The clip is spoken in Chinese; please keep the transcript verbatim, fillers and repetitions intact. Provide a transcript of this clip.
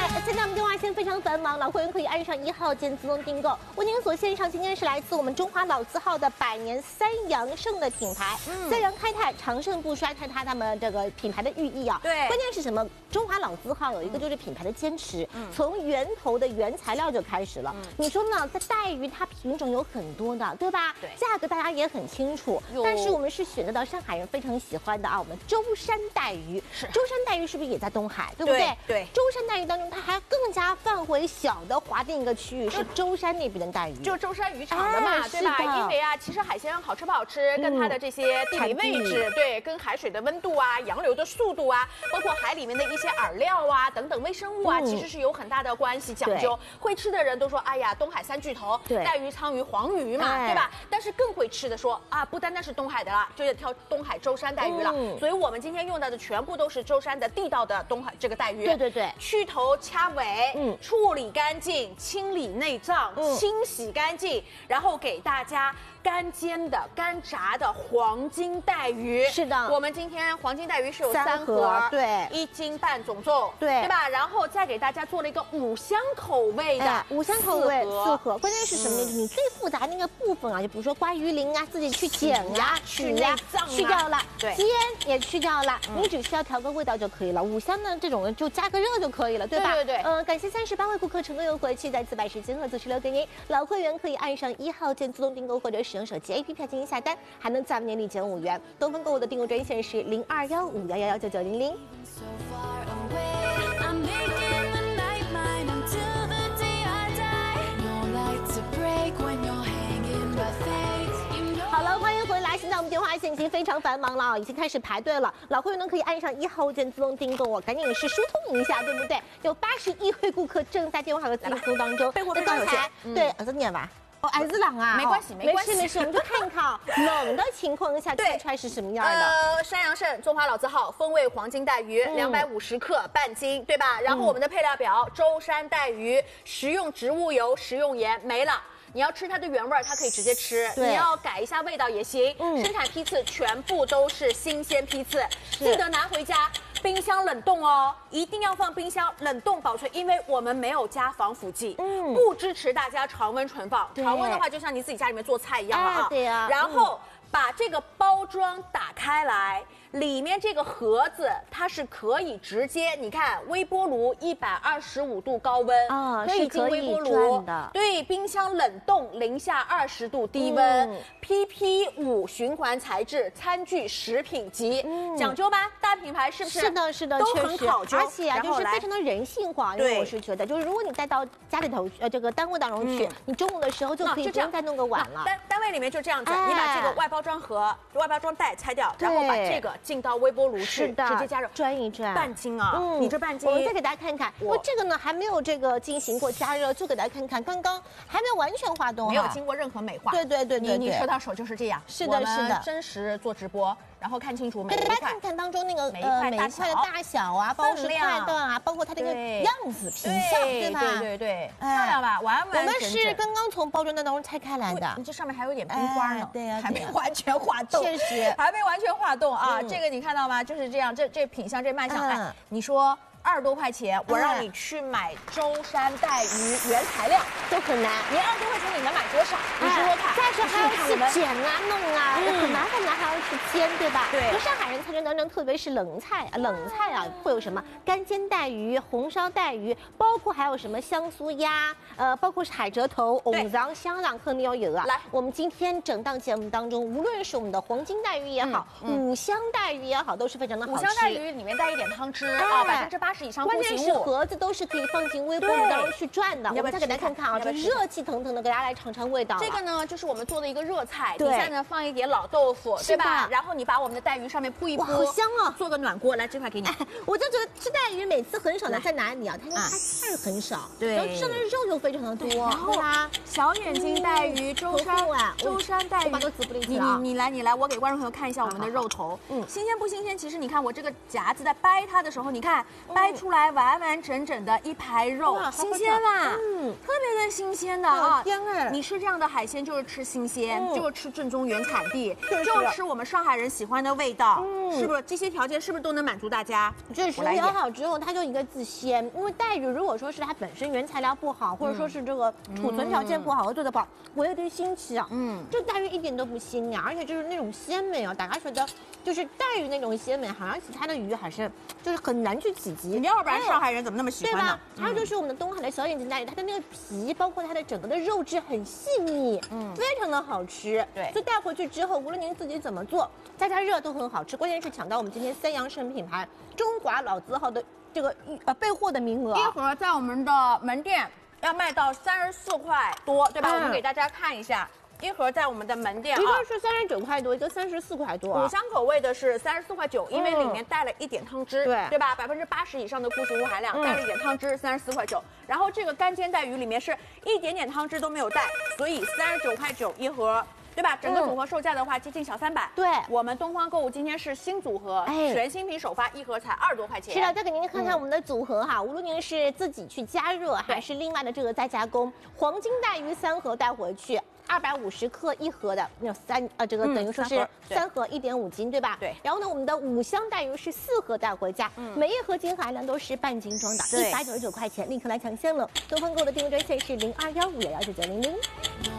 现在我们电话线非常繁忙，老会员可以按上一号键自动订购。为您所线上今天是来自我们中华老字号的百年三阳盛的品牌，嗯、三阳开泰，长盛不衰，看它他们这个品牌的寓意啊。 对， 关键是什么？中华老字号有一个就是品牌的坚持，嗯、从源头的原材料就开始了。嗯、你说呢？在带鱼它品种有很多的，对吧？ 对， 价格大家也很清楚，但是我们是选择到上海人非常喜欢的啊，我们舟山带鱼。是，舟山带鱼是不是也在东海？对不对？ 对， 舟山带鱼当中，它还更加范围小的划定一个区域是舟山那边的带鱼， 就是舟山渔场的嘛，对吧？因为啊，其实海鲜好吃不好吃，跟它的这些地理位置，对，跟海水的温度啊、洋流的速度啊，包括海里面的一些饵料啊等等微生物啊，其实是有很大的关系讲究。会吃的人都说，哎呀，东海三巨头，带鱼、鲳鱼、黄鱼嘛，对吧？但是更会吃的说啊，不单单是东海的了，就得挑东海舟山带鱼了。所以我们今天用到的全部都是舟山的地道的东海这个带鱼。 对对对， 去头掐尾，嗯，处理干净，清理内脏，嗯、清洗干净，然后给大家干煎的、干炸的黄金带鱼。 是的， 我们今天黄金带鱼是有三盒， 对， 一斤半总重， 对， 对吧？然后再给大家做了一个五香口味的，哎、 五香口味四盒。关键是什么呢？你最复杂那个部分啊，就比如说刮鱼鳞啊，自己去剪啊、取内脏去掉了， 对， 煎也去掉了，你只需要调个味道就可以了。五香呢，这种就加个热就可以了，对吧？ 对对对。 嗯，感谢三十八位顾客成功优惠，期待次百时间合作是留给您。老会员可以按上一号键自动订购，或者使用手机 A P P 进行下单，还能再年礼减五元。东风购物的订购专线是零二幺五幺幺幺九九零零。好了，欢迎回来。现在我们电话线已经非常繁忙了，已经开始排队了。老会员呢可以按上一号键自动订购，我赶紧是疏通一下，对不对？有八十一位顾客正在电话的订购当中。那刚才对，儿子念吧。哦，儿子冷啊， 没关系，没关系， 没事，我们就看看冷的情况下看出来是什么样的。 呃，山阳盛中华老字号风味黄金带鱼，两百五十克半斤，对吧？然后我们的配料表，舟山带鱼，食用植物油、食用盐没了。你要吃它的原味儿，它可以直接吃；你要改一下味道也行。嗯、生产批次全部都是新鲜批次，记得拿回家冰箱冷冻哦，一定要放冰箱冷冻保存，因为我们没有加防腐剂，嗯，不支持大家常温存放。常温的话，就像你自己家里面做菜一样了啊。 对呀。 然后把这个包装打开来。里面这个盒子它是可以直接，你看微波炉一百二十五度高温啊，可以进微波炉的，对，冰箱冷冻零下二十度低温、嗯、P P 五 循环材质，餐具食品级，嗯、讲究吧？大品牌是不是？ 是的，是的， 都很考究， 而且啊，就是非常的人性化。因为我是觉得，就是如果你带到家里头呃这个单位当中去，嗯、你中午的时候就可以不用再弄个碗了。 单单位里面就这样子，哎、你把这个外包装盒、外包装袋拆掉，然后把这个。进到微波炉去，直接加热， 转一转， 半斤啊！嗯，你这半斤， 我们再给大家看看，因为这个呢还没有这个进行过加热，就给大家看看，刚刚还没有完全化冻， 没有经过任何美化。 对对对对， 你你收到手就是这样。 是的，是的， 真实做直播，然后看清楚每一块， 大家看看当中那个呃每一块的大小啊，包括是块段啊，包括它这个样子品相，对吧？ 对对对，漂亮吧？完完整整。 我们是刚刚从包装袋当中拆开来的， 你这上面还有点冰花呢， 对呀， 还没完全化冻， 确实还没完全化冻啊！这个你看到吗？就是这样，这这品相这卖相，哎，你说二十多块钱，我让你去买舟山带鱼原材料都很难， 你二十多块钱你能买多少？你说说看。 再说还要去剪啊、弄啊，很麻烦的，还要去煎，对吧？ 对。 上海人餐桌当中，特别是冷菜啊，冷菜啊，会有什么干煎带鱼、红烧带鱼，包括还有什么香酥鸭，呃，包括是海蜇头、红肠、香肠和牛油啊。来，我们今天整档节目当中，无论是我们的黄金带鱼也好，五香带鱼也好，都是非常的好吃。 五香带鱼里面带一点汤汁啊，百分之八十以上固形物。 关键是盒子都是可以放进微波炉当中去转的。我们再给大家看看啊，这热气腾腾的，给大家来尝尝味道。 这个呢，就是我们做的一个热菜，底下呢放一点老豆腐，对吧？然后你把我们的带鱼上面铺一铺， 好香啊！ 做个暖锅，来这块给你。 我就觉得吃带鱼每次很少的在哪里啊？它它菜很少，对，然后上的肉又非常的多，对吧？ 小眼睛带鱼，舟山舟山带鱼，你你你来你来，我给观众朋友看一下我们的肉头，嗯，新鲜不新鲜？其实你看我这个夹子在掰它的时候，你看掰出来完完整整的一排肉，新鲜吧？嗯，特别的新鲜的啊！ 香哎！ 你吃这样的海鲜就是吃新鲜，就是吃正宗原产地，就是吃我们上海人喜欢的味道，是不是？这些条件是不是都能满足大家？ 这是也好吃。 之后，它就一个字鲜。因为带鱼如果说是它本身原材料不好，或者说是这个储存条件不好，做的不好，我有点新奇啊。嗯，这带鱼一点都不腥呀，而且就是那种鲜美啊，大家觉得就是带鱼那种鲜美，好像其他的鱼还是就是很难去企及。 要不然上海人怎么那么喜欢呢？ 对吧？还有就是我们的东海的小眼睛带鱼，它的那个皮，包括它的整个的肉质很细腻，嗯，非常的好吃。 对， 所以带回去之后，无论您自己怎么做，加加热都很好吃。关键是抢到我们今天三阳盛品牌中华老字号的这个呃备货的名额， 一盒在我们的门店要卖到三十四块多，对吧？嗯、我们给大家看一下。一盒在我们的门店啊， 一个是三十九块多，一个三十四块多、啊。 五香口味的是三十四块九，因为里面带了一点汤汁， 对对吧？百分之八十以上的固形物含量，嗯、带了一点汤汁，三十四块九。然后这个干煎带鱼里面是一点点汤汁都没有带，所以三十九块九一盒。对吧？整个组合售价的话，接近小三百。 对， 我们东方购物今天是新组合，哎，全新品首发，一盒才二十多块钱。 是的，再给您看看我们的组合哈，嗯、无论您是自己去加热，还是另外的这个再加工，黄金带鱼三盒带回去。二百五十克一盒的，那三呃，这个等于说是三盒一点五斤，对吧？ 对。 然后呢，我们的五香带鱼是四盒带回家，嗯、每一盒金含量都是半斤装的，一百九十九块钱，立刻来抢先了。东方购物的订购专线是零二幺五幺幺九九零零。